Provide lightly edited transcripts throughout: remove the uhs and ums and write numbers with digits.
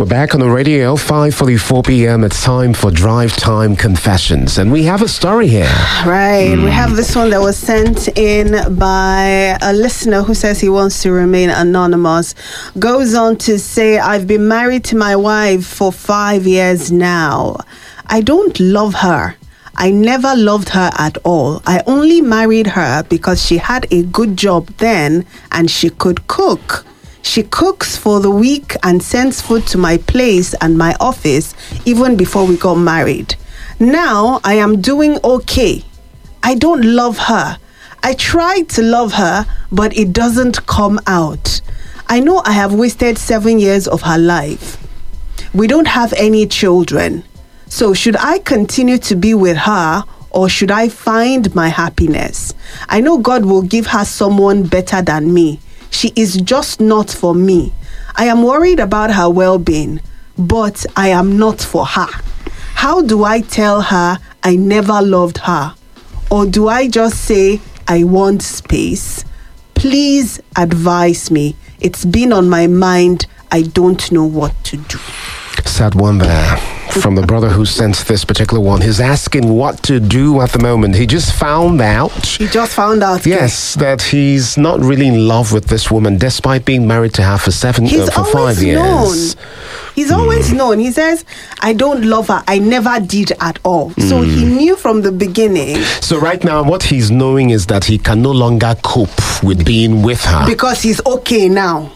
We're back on the radio, 5:44 p.m. It's time for Drive Time Confessions. And we have a story here. Right. We have this one that was sent in by a listener who says he wants to remain anonymous. Goes on to say, I've been married to my wife for 5 years now. I don't love her. I never loved her at all. I only married her because she had a good job then and she could cook. She cooks for the week and sends food to my place and my office even before we got married. Now I am doing okay. I don't love her. I tried to love her, but it doesn't come out. I know I have wasted 7 years of her life. We don't have any children. So should I continue to be with her or should I find my happiness? I know God will give her someone better than me. She is just not for me. I am worried about her well-being, but I am not for her. How do I tell her I never loved her? Or do I just say I want space? Please advise me. It's been on my mind. I don't know what to do. Sad one there from the brother who sent this particular one. He's asking what to do at the moment. He just found out. Yes, that he's not really in love with this woman, despite being married to her for 5 years. He's always known. He says, I don't love her. I never did at all. So he knew from the beginning. So right now, what he's knowing is that he can no longer cope with being with her. Because he's okay now.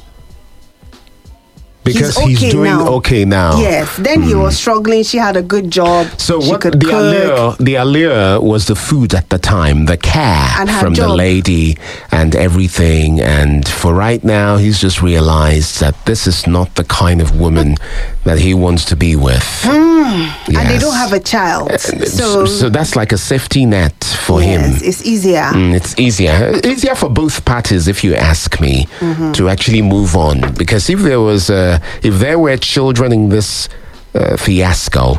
Because he's doing okay now. Yes. Then he was struggling. She had a good job. So what the allure was the food at the time, the care from the lady and everything. And for right now, he's just realized that this is not the kind of woman that he wants to be with. Yes. And they don't have a child. So that's like a safety net for him. It's easier. It's easier. Easier for both parties, if you ask me, to actually move on. Because if there were children in this fiasco,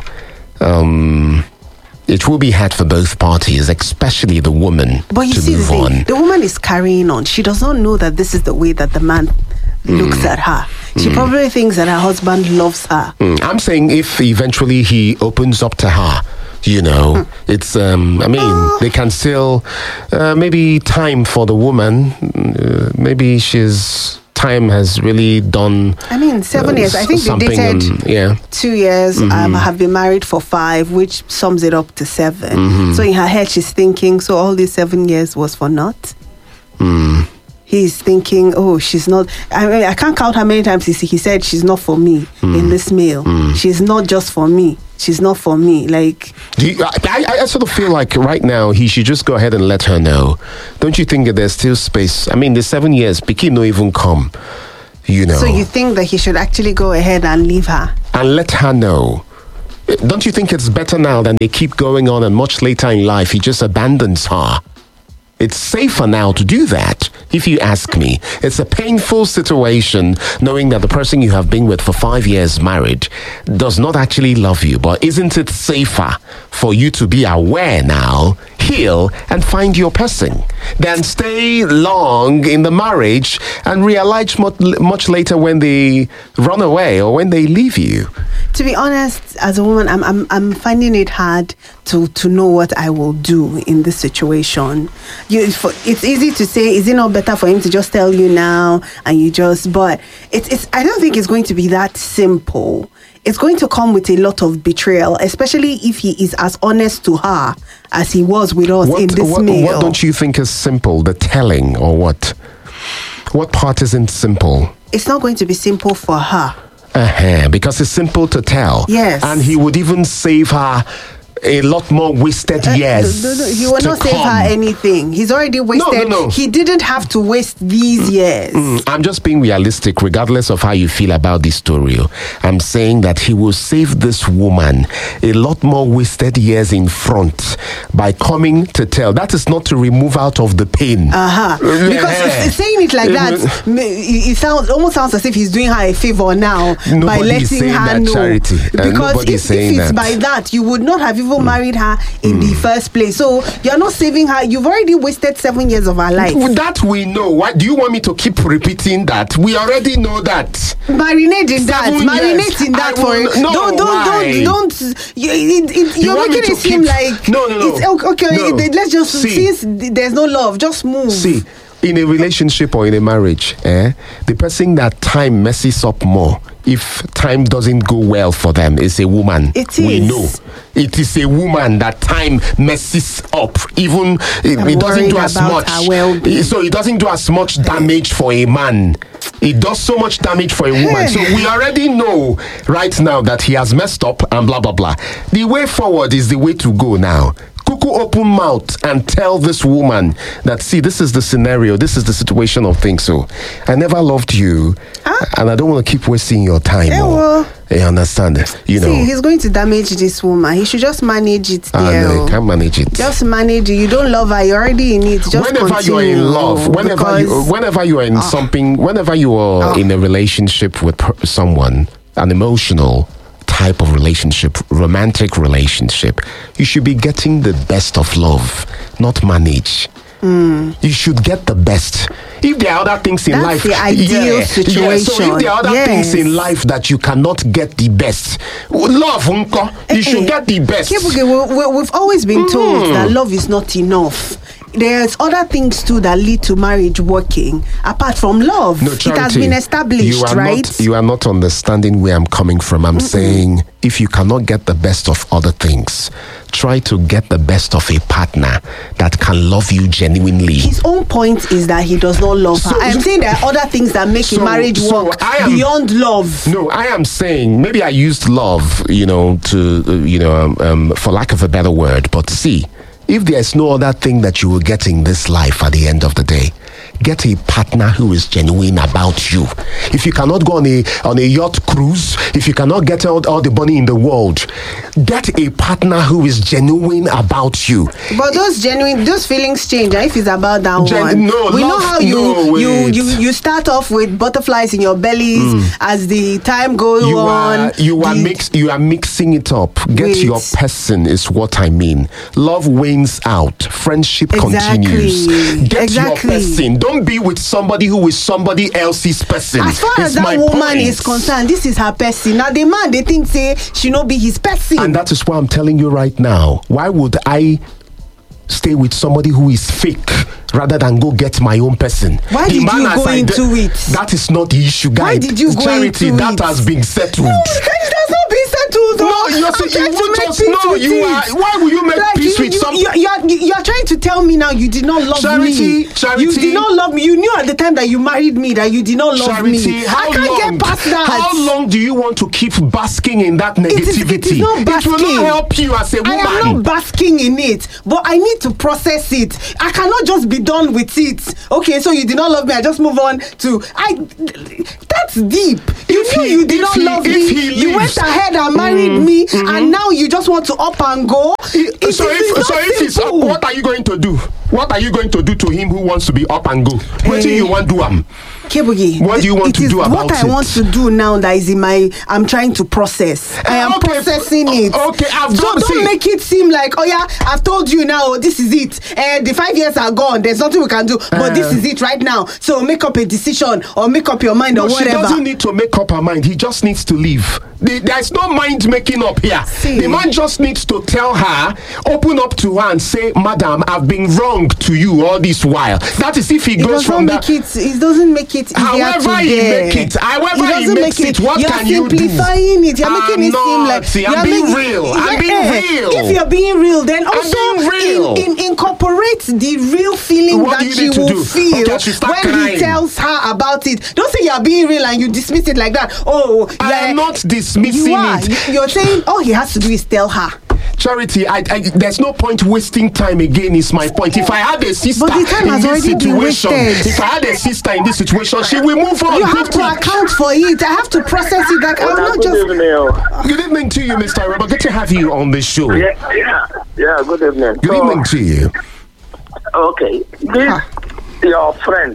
it will be hard for both parties, especially the woman, to move on. The woman is carrying on. She does not know that this is the way that the man looks at her. She probably thinks that her husband loves her. I'm saying if eventually he opens up to her, it's, they can still, maybe time for the woman, maybe time has really done 7 years. I think they dated 2 years, have been married for 5, which sums it up to 7. So in her head she's thinking, so all these 7 years was for naught? He's thinking, she's not, I can't count how many times he said she's not for me in this meal. She's not just for me. She's not for me. Like, I sort of feel like right now he should just go ahead and let her know. Don't you think that there's still space? The 7 years, Pikin no even come, So you think that he should actually go ahead and leave her? And let her know. Don't you think it's better now than they keep going on and much later in life he just abandons her? It's safer now to do that, if you ask me. It's a painful situation knowing that the person you have been with for 5 years married does not actually love you. But isn't it safer for you to be aware now, heal, and find your person than stay long in the marriage and realize much later when they run away or when they leave you? To be honest, as a woman, I'm finding it hard to know what I will do in this situation. It's easy to say, is it not better for him to just tell you now and you just, but I don't think it's going to be that simple. It's going to come with a lot of betrayal, especially if he is as honest to her as he was with us in this meal. What don't you think is simple? The telling or what? What part isn't simple? It's not going to be simple for her. Because it's simple to tell. Yes. And he would even save her a lot more wasted years. He will not save her anything. He's already wasted. No. He didn't have to waste these years. I'm just being realistic, regardless of how you feel about this story. I'm saying that he will save this woman a lot more wasted years in front by coming to tell. That is not to remove out of the pain. Because saying it like that, it almost sounds as if he's doing her a favor now by letting her know. Charity. Because if it's by that, you would not have even even married her in the first place. So you're not saving her. You've already wasted 7 years of her life. That we know. Why do you want me to keep repeating that? We already know that. Marinate in that. Marinate in that for it. No, don't. You're making it seem like no. It's okay. No. Let's just since there's no love, just move. See, in a relationship or in a marriage, the person that time messes up more, if time doesn't go well for them, is a woman. It is. We know. It is a woman that time messes up. Even it doesn't do as much. So it doesn't do as much damage for a man. It does so much damage for a woman. So we already know right now that he has messed up and blah, blah, blah. The way forward is the way to go now. Cuckoo, open mouth and tell this woman that, see, this is the scenario, this is the situation of things. So I never loved you, and I don't want to keep wasting your time. You understand? You know. See, he's going to damage this woman. He should just manage it there. No, he can't manage it. Just manage it. You don't love her. You're already in it. Just whenever continue. You're in love, whenever you are in something, whenever you are in a relationship with someone, an emotional type of relationship, romantic relationship, you should be getting the best of love, not manage. You should get the best. If there are other things in life, the ideal situation. So if there are other things in life that you cannot get the best, love, you should get the best. We've always been told that love is not enough. There's other things too that lead to marriage working apart from love. No, Charity, it has been established, right? You are not understanding where I'm coming from. I'm saying if you cannot get the best of other things, try to get the best of a partner that can love you genuinely. His own point is that he does not love her. I'm saying there are other things that make a marriage work beyond love. No, I am saying maybe I used love, to for lack of a better word, but see, if there's no other thing that you will get in this life at the end of the day, get a partner who is genuine about you. If you cannot go on a yacht cruise, if you cannot get all the money in the world, get a partner who is genuine about you. But those feelings change. If it's about that one, we know how you start off with butterflies in your bellies as the time goes on. You are mixing it up. Get your person is what I mean. Love wanes out. Friendship continues. Get your person. Don't be with somebody who is somebody else's person. As far as that woman is concerned, this is her person. Now the man, they think she not be his person. And that is why I'm telling you right now. Why would I stay with somebody who is fake rather than go get my own person? Why did you go into it? That is not the issue, guys. Why did you go into it? That has been settled. No, it has not been settled. Why will you make peace with something? You're trying to tell me now you did not love me. Charity. You did not love me. You knew at the time that you married me that you did not love me. I can't get past that. How long do you want to keep basking in that negativity? It is not basking. It will not help you as a woman. I am not basking in it, but I need to process it. I cannot just be done with it. Okay, so you did not love me. I just move on to that's deep. You did not love me. You went ahead and married me, and now you just want to up and go. If he's up, what are you going to do? What are you going to do to him who wants to be up and go? What do you want to do? Kebugi, what do you want to do about it? What I want to do now that is I'm trying to process. I am processing it. Okay, don't make it seem like, I've told you now, this is it. The 5 years are gone. There's nothing we can do. But this is it right now. So make up a decision or make up your mind or whatever. She doesn't need to make up her mind. He just needs to leave. There's no mind making up here. The man just needs to tell her, open up to her and say, Madam, I've been wrong to you all this while. That is if he goes from that. It doesn't make it easier however he makes it, what can you do? You're simplifying it. You're making it seem like I'm being real. I'm being real. If you're being real, then also incorporate the real feeling that you will feel when he tells her about it. Don't say you're being real and you dismiss it like that. I am not dismissing it. You're saying all he has to do is tell her. Charity, there's no point wasting time again, is my point. If I had a sister in this situation, she will move on. You have to account for it. I have to process it. Like, I'm not just... Good evening to you, Mr. Robert. Good to have you on the show. Yeah, good evening. Good evening to you. Okay. Your friend.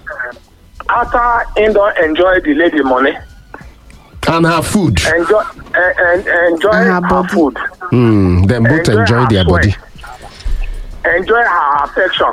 After he don't enjoy the lady money. And her food. enjoy her food. Then both enjoy their body. Enjoy her affection.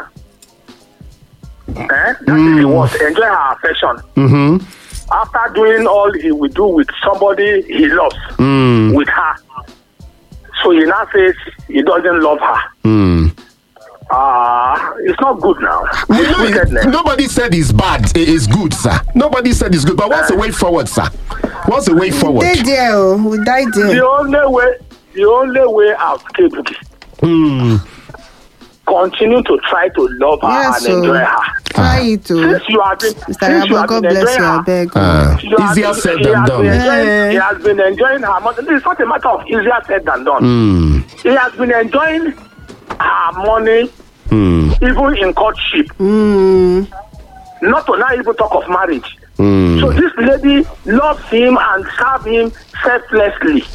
That is the word. Enjoy her affection. After doing all he will do with somebody he loves, with her. So he now says he doesn't love her. It's not good now. Nobody said it's bad. It's good, sir. Nobody said it's good. But what's the way forward, sir? What's the way forward? We died there. The only way out, Kebuki. Continue to try to love her and enjoy her. Try it to. Since you have been enjoying her, easier said than done. He has been enjoying her. It's not a matter of easier said than done. He has been enjoying her money, even in courtship. Not to now even talk of marriage. So this lady loves him and serves him selflessly.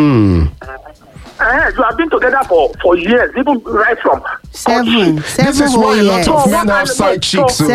You have been together for years, even right from 7 This is why a lot of men have side chicks. So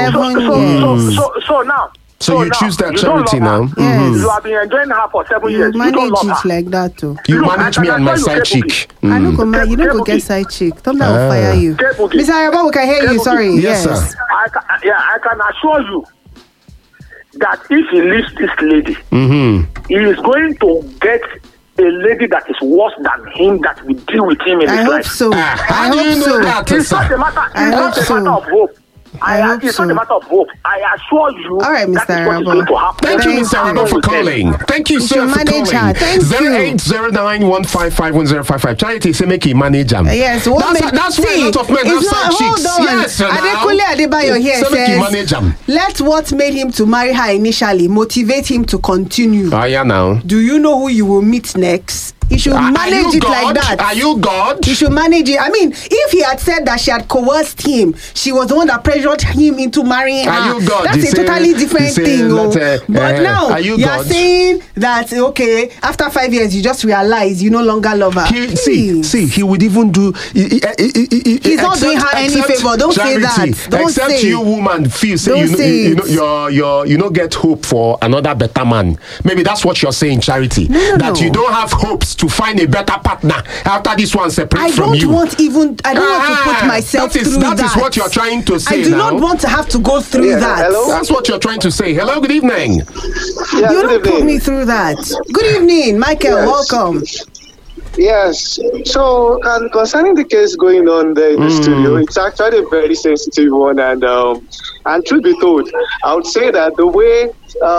now. So you choose that charity now? Yes. You have been enjoying her for 7 years. You You don't manage love it her. like that too. You manage me and my side chick. I don't go you don't go get side chick. Don't let me fire you. Mr. Araba, we can hear you. Sorry. Yes, sir. I can assure you that if he leaves this lady, he is going to get a lady that is worse than him that will deal with him in I his hope life. so. How do you know that, It's sir? not a matter. I hope It's not a so. matter of hope. so. It's not a matter of hope. I assure you. All right, Mr. That is what is Arabo. going to happen. Thank you, Thank Mr. you. Arabo, for calling. Thank you, You sir, should for manage calling. her. Thank you. 08091551055. Charity say make him manage him. Yes, That's why a lot of men have side chicks. Yes, sir. Adekunle Adebayo here So make him manage says, him. let what made him to marry her initially motivate him to continue. Yeah, now. Do you know who you will meet next? He should manage it like that. Are you God? He should manage it. I mean, if he had said that she had coerced him, she was the one that pressured him into marrying her. Are you God? That's a totally different thing. But now are you are God? saying that okay, after 5 years you just realize you no longer love her. He would even do. He's not doing her any favor. Don't say that. Don't except say. you, woman, feel say Don't say you know get hope for another better man. Maybe that's what you're saying, Charity. No. You don't have hopes to find a better partner after this one separates from you. I don't want to put myself through that. That is what you're trying to say. I do not want to have to go through that. Hello? That's what you're trying to say. Hello, good evening. Yeah, You good don't put evening. me through that. Good evening, Michael. Yes. Welcome. Yes. So, concerning the case going on there in the studio, it's actually a very sensitive one, and truth be told, I would say that the way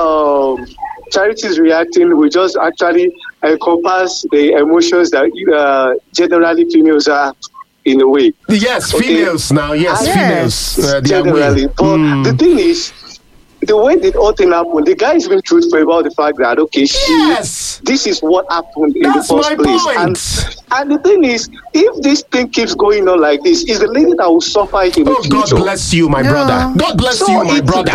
Charity is reacting will just actually encompass the emotions that generally females are in a way. Yes, Okay. females now. Yes, Yes. females. Generally, but the thing is, the way the whole thing happened, the guy is being truthful about the fact that Yes. this is what happened in That's the first my place. point. And the thing is, if this thing keeps going on like this, it's the lady that will suffer it in the Oh, future. God bless you, my No. brother. God bless So you, my brother.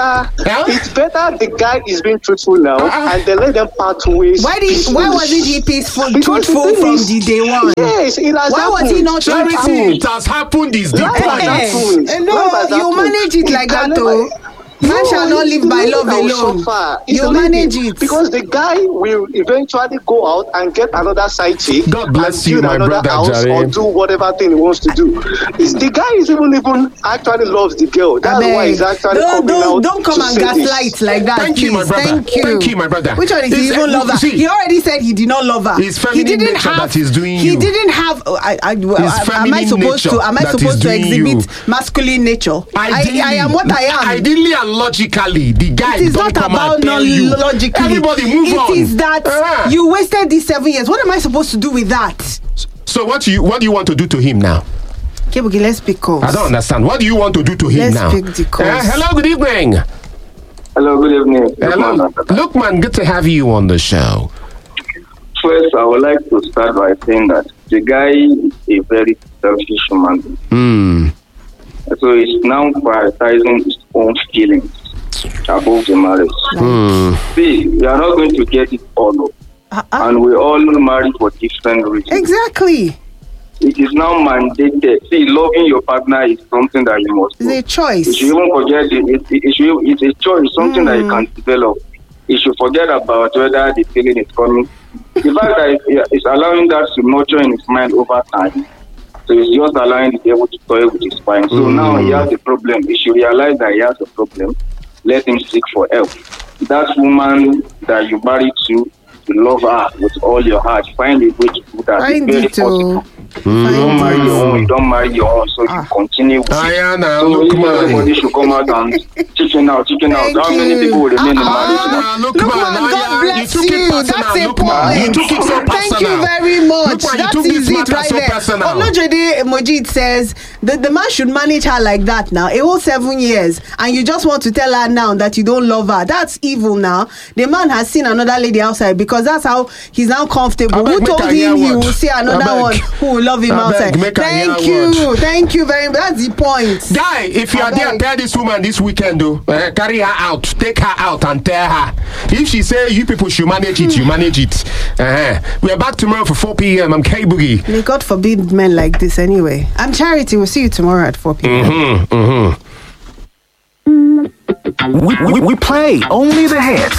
it's better the guy is being truthful now, and they let them part ways. Why peacefully. wasn't he peaceful, Because the truthful thing from is- the day one? Yes, it has Why was happened. he not Charity, truthful? it has happened is the Life has point. happened. No, Life has you happened. manage it like You can that, never- though. Man shall not live by love alone. You manage it. Because the guy will eventually go out and get another side chick. God bless and you, build my another brother, house Jerry. or do whatever thing he wants to do. The guy is even actually loves the girl. That's why he's actually coming out. Don't come to and say this. gaslight like that. Thank you, my please. brother. Thank you, my brother. Which one is he It's- even love her? see, He already said he did not love her. It's feminine nature that is doing He you. didn't have. Am I feminine supposed nature to? Am I that is supposed to doing exhibit you. masculine nature? I am what I am. Ideally and logically, the guy It is don't not come about and tell you. logically. Everybody move on. It is that you wasted these 7 years. What am I supposed to do with that? So what do you want to do to him now? Okay, let's pick calls. I don't understand. What do you want to do to him Let's now? pick the calls. Hello, good evening. Hello, good evening. Hello, Lookman, good to have you on the show. First, I would like to start by saying that the guy is a very selfish man. So he's now prioritizing his own feelings above the marriage. See, we are not going to get it all up. And we all marry for different reasons. Exactly. It is now mandated. See, loving your partner is something that you must do. It's a choice. You should even forget it's a choice, something that you can develop. You should forget about whether the feeling is coming The fact that it's allowing that to nurture in his mind over time, so he's just allowing the devil to toy with his spine. So now he has a problem. He should realize that he has a problem. Let him seek for help. That woman that you married to, you love her with all your heart. Find a way to do that. Find it's very it to- possible. You don't marry your own. You don't marry your own. So you continue with it. Ayana, So look, if man. everybody should come out and chicken out. Thank How many you. people will remain in marriage now? Look, Look, man, man, God Aya, bless you took it you. personal. That's a Look, man, point. you took it so personal. Thank you very much. Look, man, you That took is this it matter right so there. personal. Olojide Mojid says the man should manage her like that now. A whole 7 years, and you just want to tell her now that you don't love her. That's evil now. The man has seen another lady outside because that's how he's now comfortable. Abeg, Who make told I hear him he word. will see another Abeg. one who will love him Abeg, outside? make I hear Thank word. you. Thank you very much. That's the point. Guy, if you are there, Abeg. tell this woman this weekend, though. Carry her out, take her out, and tell her. If she say you people should manage it, you manage it. We are back tomorrow for 4 p.m. I'm K Boogie. May God forbid men like this anyway. I'm Charity. We'll see you tomorrow at 4 p.m. We play only the hits.